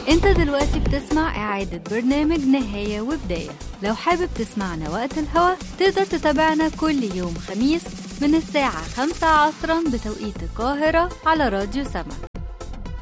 انت دلوقتي بتسمع إعادة برنامج نهاية وبداية. لو حابب تسمعنا وقت الهوا تقدر تتابعنا كل يوم خميس من الساعة 5 عصرا بتوقيت القاهرة على راديو سما.